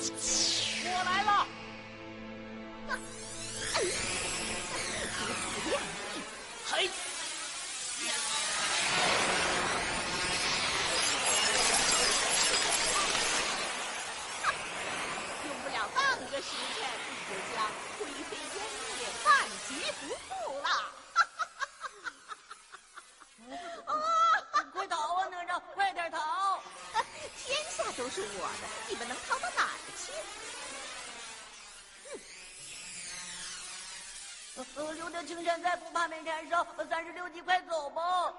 我来了。嘿！ 用不了半个时辰，就将灰飞烟灭，万劫不复了。 快逃啊，哪吒！快点逃！ 天下都是我的，你们能逃到哪儿去？ 留得青山在，不怕没柴烧。36级，快走吧！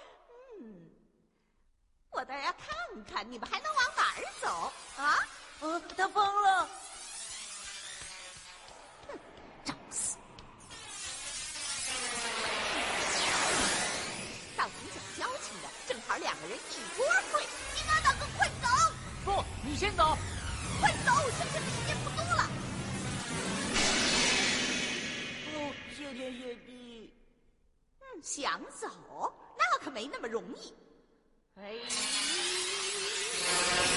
我倒要看看你们还能往哪儿走啊！ 他疯了！ 找死！到你讲交情的，正好两个人一锅烩。你妈大哥，快走！ 不，你先走。 快走，剩下的时间不多了。 谢天谢地。 想走，那可没那么容易。 哎。